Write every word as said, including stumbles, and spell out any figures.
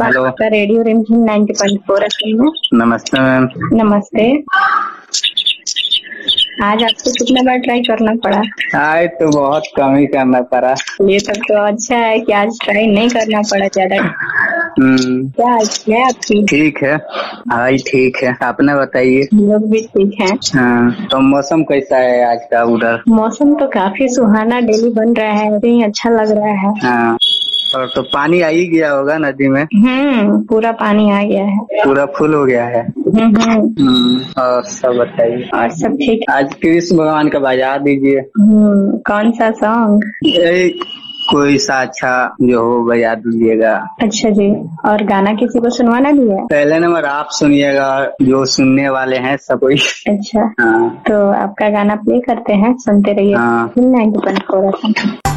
Hello. आपका radio रिमझिम ninety point four FM में। नमस्ते मैम। नमस्ते। आज आपको कितना बार ट्राई करना पड़ा? आज तो बहुत कम ही करना पड़ा। ये सब तो अच्छा है कि आज ट्राई नहीं करना पड़ा ज्यादा। हम्म, क्या है आपकी? ठीक है। हाँ ठीक है, आपने बताइए। हम लोग भी ठीक हैं। हाँ, तो मौसम कैसा है आज का उधर? मौसम तो काफी सुहाना डेली बन रहा है, ऐसे ही अच्छा लग रहा है। हाँ, और तो पानी आ ही गया होगा नदी में। हम्म, पूरा पानी आ गया है। पूरा फुल हो गया है। हम्म हम्म। हम्म, और सब बताइए। और सब ठीक। आज कृष्ण भगवान का बजा दीजिए। हम्म, कौन सा सॉन्ग? यही कोई सा अच्छा जो हो बजा दीजिएगा। अच्छा जी। और गाना किसी को सुनवाना भी है? पहले नंबर आप सुनिएगा, जो सुनने वाले हैं सब कोई। अच्छा, हाँ तो आपका गाना प्ले करते हैं, सुनते रहिए। हाँ। Ninety point four FM.